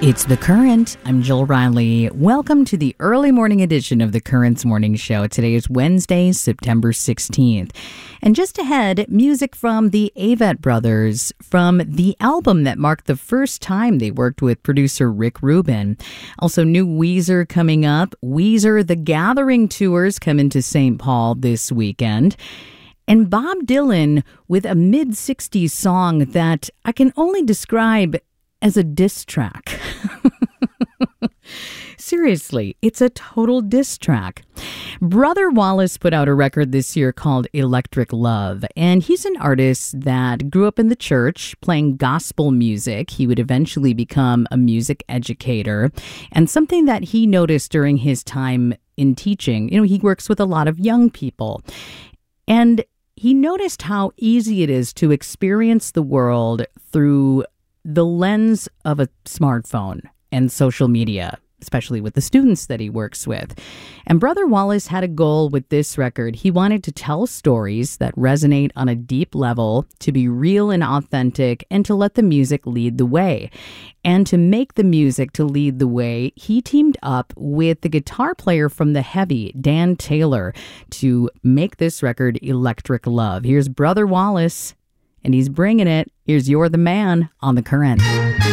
It's The Current. I'm Jill Riley. Welcome to the early morning edition of The Current's Morning Show. Today is Wednesday, September 16th. And just ahead, music from the Avett Brothers from the album that marked the first time they worked with producer Rick Rubin. Also, new Weezer coming up. Weezer The Gathering tours come into St. Paul this weekend. And Bob Dylan with a mid-60s song that I can only describe as a diss track. Seriously, it's a total diss track. Brother Wallace put out a record this year called Electric Love, and he's an artist that grew up in the church playing gospel music. He would eventually become a music educator, and something that he noticed during his time in teaching, he works with a lot of young people, and he noticed how easy it is to experience the world through the lens of a smartphone and social media, especially with the students that he works with. And Brother Wallace had a goal with this record. He wanted to tell stories that resonate on a deep level, to be real and authentic, and to let the music lead the way. And to make the music to lead the way, he teamed up with the guitar player from The Heavy, Dan Taylor, to make this record Electric Love. Here's Brother Wallace, and he's bringing it. Here's You're the Man on The Current.